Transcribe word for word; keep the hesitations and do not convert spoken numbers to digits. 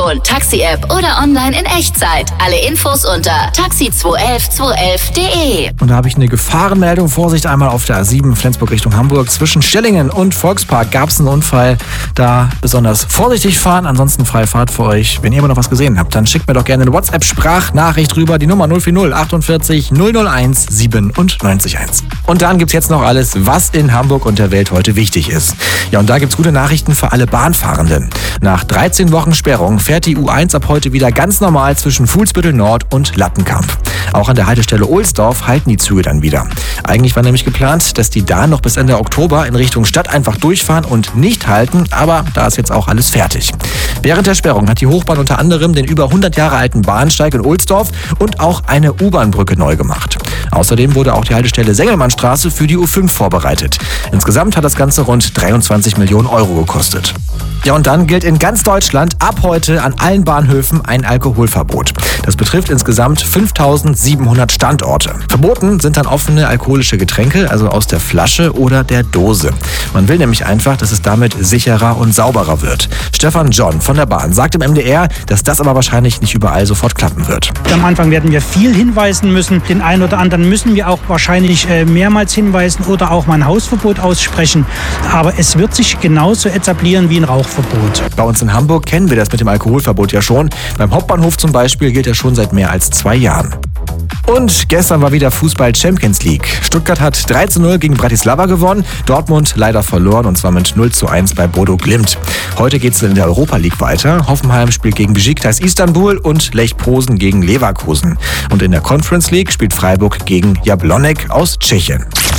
Smartphone, Taxi-App oder online in Echtzeit. Alle Infos unter taxi zwei elf zwei elf punkt de. Und da habe ich eine Gefahrenmeldung. Vorsicht, einmal auf der A sieben Flensburg Richtung Hamburg. Zwischen Stellingen und Volkspark gab es einen Unfall. Da besonders vorsichtig fahren, ansonsten freie Fahrt für euch. Wenn ihr aber noch was gesehen habt, dann schickt mir doch gerne eine WhatsApp-Sprachnachricht rüber. Die Nummer null vier null achtundvierzig null null eins siebenundneunzig eins. Und dann gibt's jetzt noch alles, was in Hamburg und der Welt heute wichtig ist. Ja, und da gibt's gute Nachrichten für alle Bahnfahrenden. Nach dreizehn Wochen Sperrung fährt die U eins ab heute wieder ganz normal zwischen Fuhlsbüttel Nord und Lattenkamp. Auch an der Haltestelle Ohlsdorf halten die Züge dann wieder. Eigentlich war nämlich geplant, dass die da noch bis Ende Oktober in Richtung Stadt einfach durchfahren und nicht halten, aber da ist jetzt auch alles fertig. Während der Sperrung hat die Hochbahn unter anderem den über hundert Jahre alten Bahnsteig in Ohlsdorf und auch eine U-Bahn-Brücke neu gemacht. Außerdem wurde auch die Haltestelle Sengelmannstraße für die U fünf vorbereitet. Insgesamt hat das Ganze rund dreiundzwanzig Millionen Euro gekostet. Ja, und dann gilt in ganz Deutschland ab heute an allen Bahnhöfen ein Alkoholverbot. Das betrifft insgesamt fünftausendsiebenhundert Standorte. Verboten sind dann offene alkoholische Getränke, also aus der Flasche oder der Dose. Man will nämlich einfach, dass es damit sicherer und sauberer wird. Stefan John von der Bahn sagt im M D R, dass das aber wahrscheinlich nicht überall sofort klappen wird. Am Anfang werden wir viel hinweisen müssen. Den einen oder anderen müssen wir auch wahrscheinlich mehrmals hinweisen oder auch mal ein Hausverbot aussprechen. Aber es wird sich genauso etablieren wie ein Rauchverbot. Bei uns in Hamburg kennen wir das mit dem Alkoholverbot ja schon. Beim Hauptbahnhof zum Beispiel gilt er schon seit mehr als zwei Jahren. Und gestern war wieder Fußball Champions League. Stuttgart hat drei zu null gegen Bratislava gewonnen, Dortmund leider verloren und zwar mit null zu eins bei Bodo Glimt. Heute geht es in der Europa League weiter. Hoffenheim spielt gegen Besiktas Istanbul und Lech Posen gegen Leverkusen. Und in der Conference League spielt Freiburg gegen Jablonec aus Tschechien.